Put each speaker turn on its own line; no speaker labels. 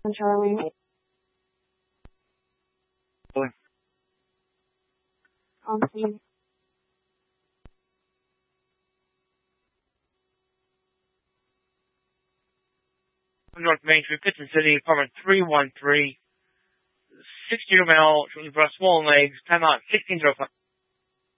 Charlie. On scene.
North Main Street, Pittston City, apartment 313. 60-year-old male, shortly breast, swollen legs, time out 1605.